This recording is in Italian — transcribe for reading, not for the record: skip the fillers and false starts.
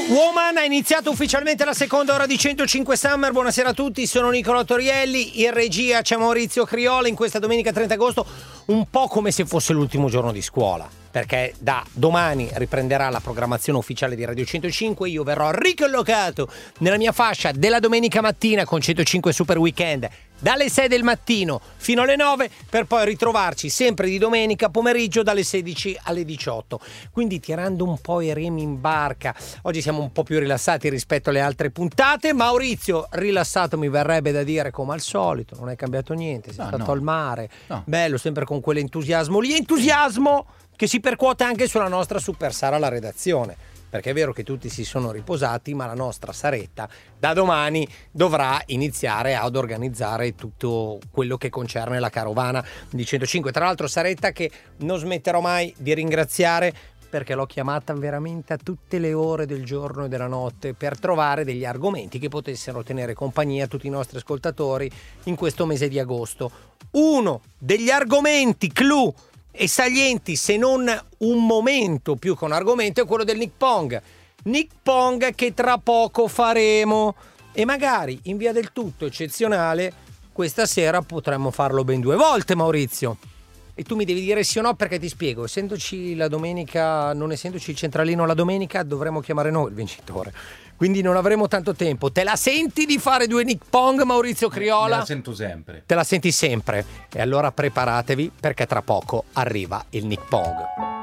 Woman, ha iniziato ufficialmente la seconda ora di 105 Summer. Buonasera a tutti, sono Nicolò Torielli, in regia c'è Maurizio Criolla. In questa domenica 30 agosto, un po' come se fosse l'ultimo giorno di scuola, perché da domani riprenderà la programmazione ufficiale di Radio 105. Io verrò ricollocato nella mia fascia della domenica mattina con 105 Super Weekend dalle 6 del mattino fino alle 9, per poi ritrovarci sempre di domenica pomeriggio dalle 16 alle 18. Quindi tirando un po' i remi in barca. Oggi siamo un po' più rilassati rispetto alle altre puntate. Maurizio, rilassato mi verrebbe da dire come al solito, non è cambiato niente, sei stato al mare, bello, sempre con quell'entusiasmo lì, entusiasmo che si percuote anche sulla nostra Super Sara alla redazione. Perché è vero che tutti si sono riposati, ma la nostra Saretta da domani dovrà iniziare ad organizzare tutto quello che concerne la carovana di 105. Tra l'altro Saretta che non smetterò mai di ringraziare, perché l'ho chiamata veramente a tutte le ore del giorno e della notte per trovare degli argomenti che potessero tenere compagnia a tutti i nostri ascoltatori in questo mese di agosto. Uno degli argomenti clou e salienti, se non un momento più che un argomento, è quello del Nick Pong. Nick Pong che tra poco faremo, e magari in via del tutto eccezionale questa sera potremmo farlo ben 2 volte, Maurizio. E tu mi devi dire sì o no, perché ti spiego, essendoci la domenica, non essendoci il centralino la domenica, dovremmo chiamare noi il vincitore. Quindi non avremo tanto tempo. Te la senti di fare 2 Nick Pong, Maurizio Criolla? Me la sento sempre. Te la senti sempre. E allora preparatevi, perché tra poco arriva il Nick Pong.